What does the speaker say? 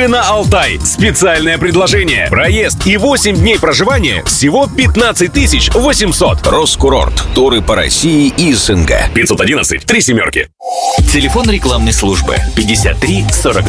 Туры на Алтай. Специальное предложение. Проезд и 8 дней проживания всего 15 800. Роскурорт. Туры по России и СНГ. 511 3 семерки. Телефон рекламной службы 53 42